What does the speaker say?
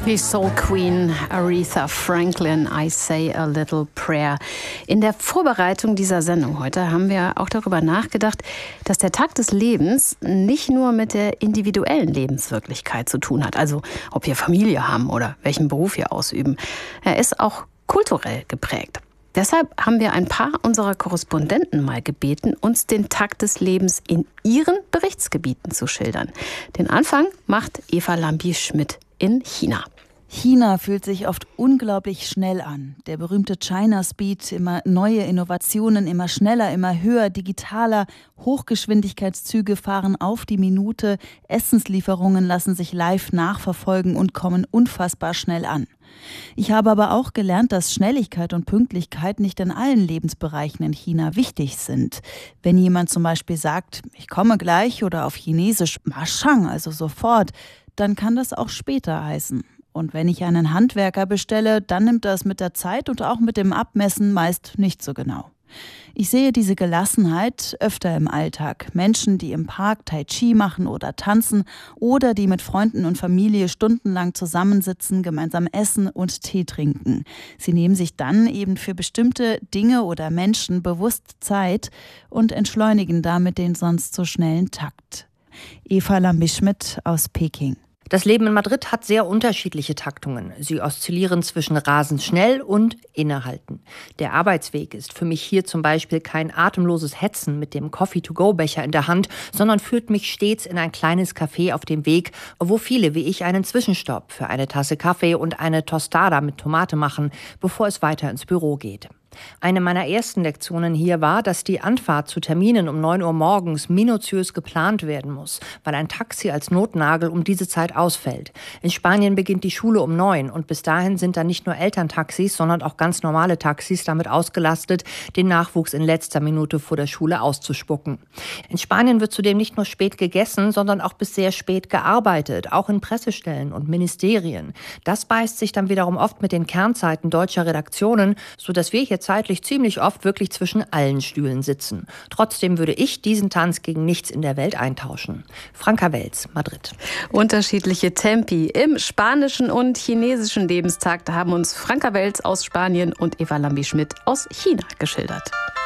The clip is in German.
Die Soul Queen Aretha Franklin, I Say a Little Prayer. In der Vorbereitung dieser Sendung heute haben wir auch darüber nachgedacht, dass der Takt des Lebens nicht nur mit der individuellen Lebenswirklichkeit zu tun hat, also ob wir Familie haben oder welchen Beruf wir ausüben. Er ist auch kulturell geprägt. Deshalb haben wir ein paar unserer Korrespondenten mal gebeten, uns den Takt des Lebens in ihren Berichtsgebieten zu schildern. Den Anfang macht Eva Lambi-Schmidt in China. China fühlt sich oft unglaublich schnell an. Der berühmte China Speed, immer neue Innovationen, immer schneller, immer höher, digitaler. Hochgeschwindigkeitszüge fahren auf die Minute. Essenslieferungen lassen sich live nachverfolgen und kommen unfassbar schnell an. Ich habe aber auch gelernt, dass Schnelligkeit und Pünktlichkeit nicht in allen Lebensbereichen in China wichtig sind. Wenn jemand zum Beispiel sagt, ich komme gleich oder auf Chinesisch Mashang, also sofort, dann kann das auch später heißen. Und wenn ich einen Handwerker bestelle, dann nimmt er es mit der Zeit und auch mit dem Abmessen meist nicht so genau. Ich sehe diese Gelassenheit öfter im Alltag. Menschen, die im Park Tai Chi machen oder tanzen oder die mit Freunden und Familie stundenlang zusammensitzen, gemeinsam essen und Tee trinken. Sie nehmen sich dann eben für bestimmte Dinge oder Menschen bewusst Zeit und entschleunigen damit den sonst so schnellen Takt. Eva Lambi-Schmidt aus Peking. Das Leben in Madrid hat sehr unterschiedliche Taktungen. Sie oszillieren zwischen rasend schnell und innehalten. Der Arbeitsweg ist für mich hier zum Beispiel kein atemloses Hetzen mit dem Coffee-to-go-Becher in der Hand, sondern führt mich stets in ein kleines Café auf dem Weg, wo viele wie ich einen Zwischenstopp für eine Tasse Kaffee und eine Tostada mit Tomate machen, bevor es weiter ins Büro geht. Eine meiner ersten Lektionen hier war, dass die Anfahrt zu Terminen um 9 Uhr morgens minutiös geplant werden muss, weil ein Taxi als Notnagel um diese Zeit ausfällt. In Spanien beginnt die Schule um 9 und bis dahin sind dann nicht nur Elterntaxis, sondern auch ganz normale Taxis damit ausgelastet, den Nachwuchs in letzter Minute vor der Schule auszuspucken. In Spanien wird zudem nicht nur spät gegessen, sondern auch bis sehr spät gearbeitet, auch in Pressestellen und Ministerien. Das beißt sich dann wiederum oft mit den Kernzeiten deutscher Redaktionen, sodass wir hier zeitlich ziemlich oft wirklich zwischen allen Stühlen sitzen. Trotzdem würde ich diesen Tanz gegen nichts in der Welt eintauschen. Franka Welz, Madrid. Unterschiedliche Tempi im spanischen und chinesischen Lebenstakt haben uns Franka Welz aus Spanien und Eva Lambi-Schmidt aus China geschildert.